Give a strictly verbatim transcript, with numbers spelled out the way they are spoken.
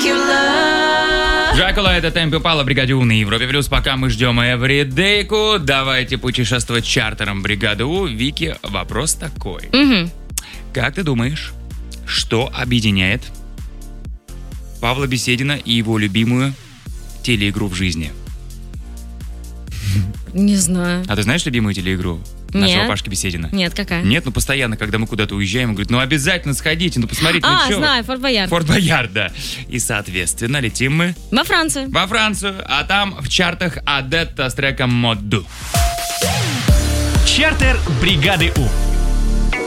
Дракула — это Темпо Пала, бригаде У на Европе Плюс. Пока мы ждем эвридейку, давайте путешествовать чартером бригады У. Вики, вопрос такой. Угу. Как ты думаешь, что объединяет Павла Беседина и его любимую телеигру в жизни? Не знаю. А ты знаешь любимую телеигру нашего Нет. Пашки Беседина? Нет, какая? Нет, ну постоянно, когда мы куда-то уезжаем, он говорит, ну обязательно сходите, ну посмотрите, ну А, чё вы? знаю, Форт Боярд. Форт Боярд, да. И, соответственно, летим мы Во Францию. во Францию, а там в чартах Адетта с треком «Модду». Чартер бригады У.